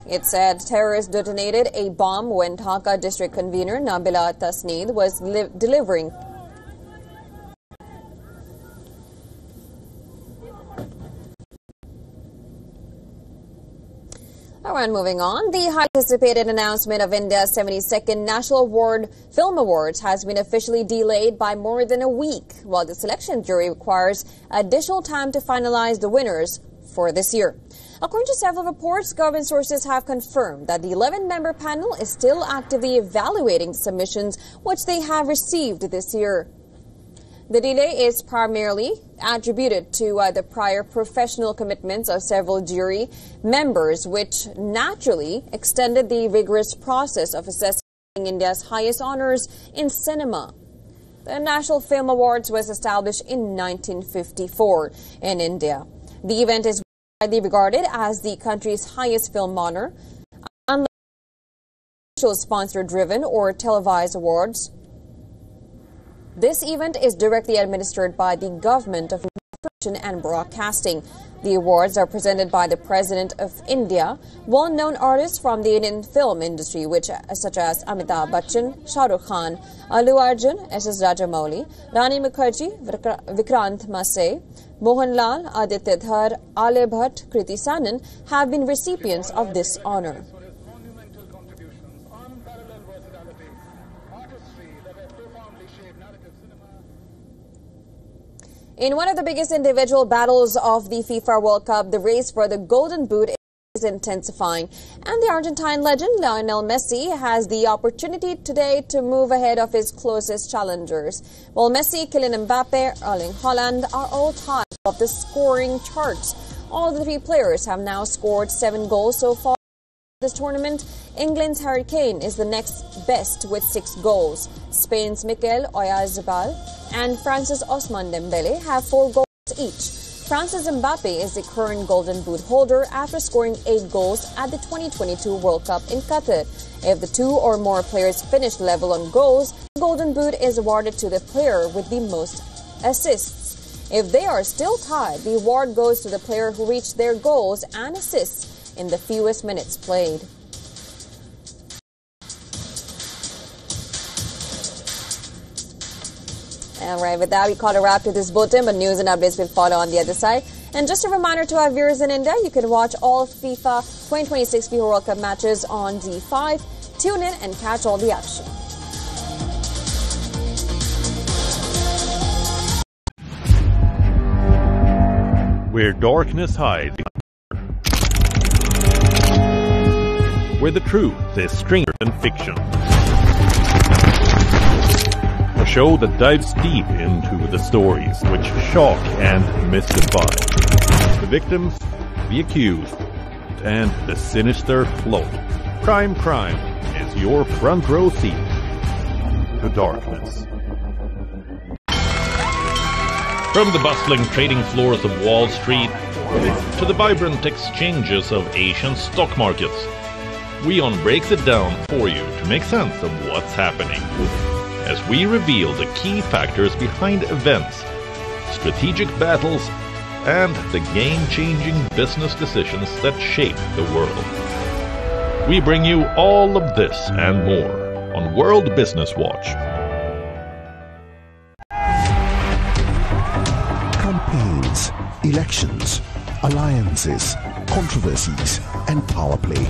It said terrorists detonated a bomb when Dhaka district convener Nabila Tasneed was delivering. And moving on, the highly anticipated announcement of India's 72nd National Film Awards has been officially delayed by more than a week, while the selection jury requires additional time to finalize the winners for this year. According to several reports, government sources have confirmed that the 11-member panel is still actively evaluating the submissions which they have received this year. The delay is primarily attributed to the prior professional commitments of several jury members, which naturally extended the rigorous process of assessing India's highest honors in cinema. The National Film Awards was established in 1954 in India. The event is widely regarded as the country's highest film honor, unlike sponsor-driven or televised awards. This event is directly administered by the Government of Information and Broadcasting. The awards are presented by the President of India, well-known artists from the Indian film industry, such as Amitabh Bachchan, Shah Rukh Khan, Allu Arjun, S.S. Rajamouli, Rani Mukherjee, Vikrant Massey, Mohanlal, Aditya Dhar, Ale Bhatt, Kriti Sanon have been recipients of this honor. In one of the biggest individual battles of the FIFA World Cup, the race for the Golden Boot is intensifying. And the Argentine legend Lionel Messi has the opportunity today to move ahead of his closest challengers. While Messi, Kylian Mbappe, Erling Haaland are all tied of the scoring charts. All the three players have now scored 7 goals so far this tournament. England's Harry Kane is the next best with 6 goals. Spain's Mikel Oyarzabal and France's Ousmane Dembele have 4 goals each. France's Mbappe is the current Golden Boot holder after scoring 8 goals at the 2022 World Cup in Qatar. If the 2 or more players finish level on goals, the Golden Boot is awarded to the player with the most assists. If they are still tied, the award goes to the player who reached their goals and assists in the fewest minutes played. All right, with that, we call a wrap to this bulletin, but news and updates will follow on the other side. And just a reminder to our viewers in India, you can watch all FIFA 2026 FIFA World Cup matches on ZEE5. Tune in and catch all the action. Where darkness hides, where the truth is stranger than fiction. A show that dives deep into the stories which shock and mystify. The victims, the accused, and the sinister float. Prime is your front row seat to darkness. From the bustling trading floors of Wall Street to the vibrant exchanges of Asian stock markets, WION breaks it down for you to make sense of what's happening. As we reveal the key factors behind events, strategic battles, and the game-changing business decisions that shape the world. We bring you all of this and more on World Business Watch. Campaigns, elections, alliances, controversies, and power play.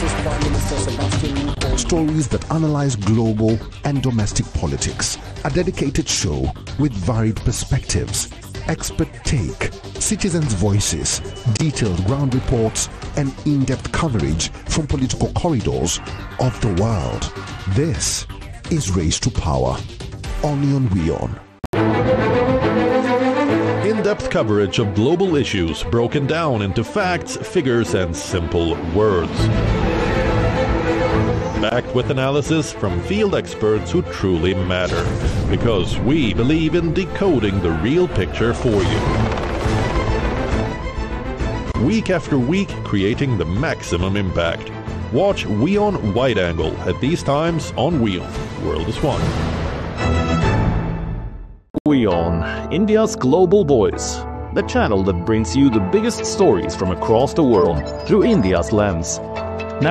Stories that analyze global and domestic politics. A dedicated show with varied perspectives, expert take, citizens' voices, detailed ground reports, and in-depth coverage from political corridors of the world. This is Race to Power, only on WION. In-depth coverage of global issues broken down into facts, figures, and simple words. Backed with analysis from field experts who truly matter, because we believe in decoding the real picture for you. Week after week, creating the maximum impact. Watch WION Wide Angle at these times on WION. World is One. WION, India's global voice, the channel that brings you the biggest stories from across the world through India's lens.